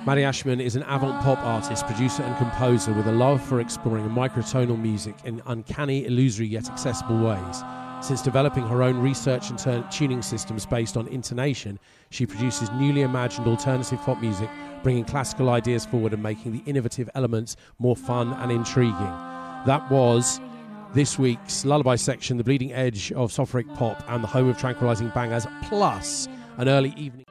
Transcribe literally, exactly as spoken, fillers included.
Maddie Ashman is an avant-pop artist, producer and composer with a love for exploring microtonal music in uncanny, illusory yet accessible ways. Since developing her own research and turn- tuning systems based on intonation, she produces newly imagined alternative pop music, bringing classical ideas forward and making the innovative elements more fun and intriguing. That was this week's Lullaby section, the bleeding edge of soft rock pop and the home of tranquilizing bangers, plus an early evening